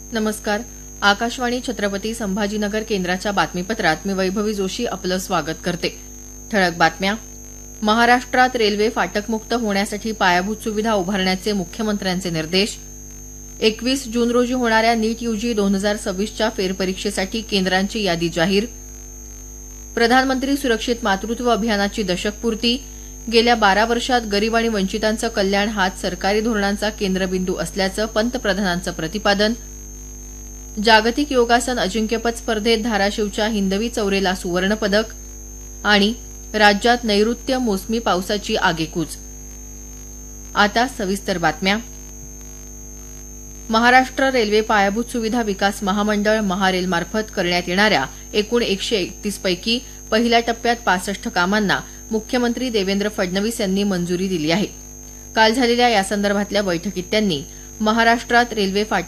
नमस्कार. आकाशवाणी छत्रपती संभाजीनगर केंद्राच्या बातमीपत्रात मी वैभवी जोशी आपलं स्वागत करते. ठळक बातम्या. महाराष्ट्रात रेल्वे फाटकमुक्त होण्यासाठी पायाभूत सुविधा उभारण्याचे मुख्यमंत्र्यांचे निर्देश. 21 जून रोजी होणाऱ्या नीट यूजी 2026च्या फेरपरीक्षेसाठी केंद्रांची यादी जाहीर. प्रधानमंत्री सुरक्षित मातृत्व अभियानाची दशकपूर्ती. गेल्या 12 वर्षात गरीब आणि वंचितांचं कल्याण हाच सरकारी धोरणांचा केंद्रबिंदू असल्याचं पंतप्रधानांचं प्रतिपादन. जागतिक योगासन अजिंक्यपद स्पर्धेत धाराशिवच्या हिंदवी चौरेला सुवर्णपदक. आणि राज्यात नैऋत्य मोसमी पावसाची आगेकूच. आता सविस्तर बातम्या. महाराष्ट्र रेल्वे पायाभूत सुविधा विकास महामंडळ महारेलमार्फत करण्यात येणाऱ्या एकूण 131 पैकी पहिल्या टप्प्यात 65 कामांना मुख्यमंत्री देवेंद्र फडणवीस यांनी मंजुरी दिली आहे. काल झालेल्या यासंदर्भातल्या बैठकीत त्यांनी महाराष्ट्रात रेल्वे